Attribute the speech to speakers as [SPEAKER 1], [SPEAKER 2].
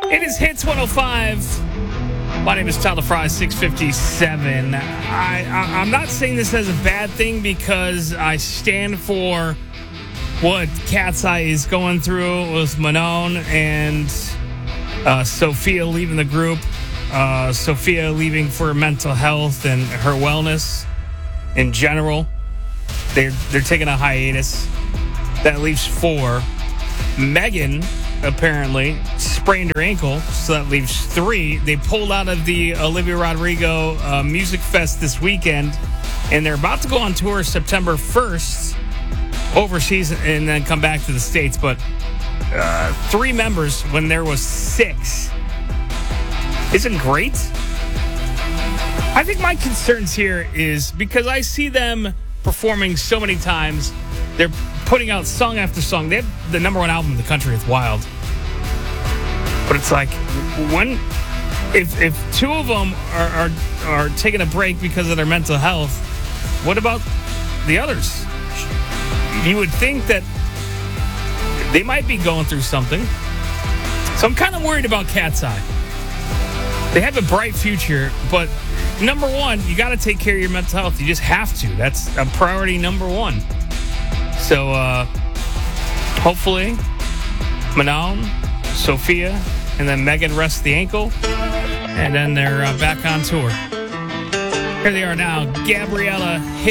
[SPEAKER 1] It is Hits 105. My name is Tyler Fry, 657. I'm not saying this as a bad thing because I stand for what Cat's Eye is going through with Manon and Sophia leaving the group. Sophia leaving for mental health and her wellness in general. They're taking a hiatus. That leaves 4. Megan apparently sprained her ankle, so that leaves 3. They pulled out of the Olivia Rodrigo Music Fest this weekend, and they're about to go on tour September 1st overseas and then come back to the States. But 3 members when there was 6 isn't great. I think my concerns here is because I see them performing so many times. They're putting out song after song. They have the number 1 album in the country. It's wild. But it's like, if 2 of them are taking a break because of their mental health, what about the others? You would think that they might be going through something. So I'm kind of worried about Cat's Eye. They have a bright future, but number 1, you got to take care of your mental health. You just have to. That's a priority number 1. So, hopefully, Manon, Sophia, and then Megan rests the ankle, and then they're back on tour. Here they are now, Gabriella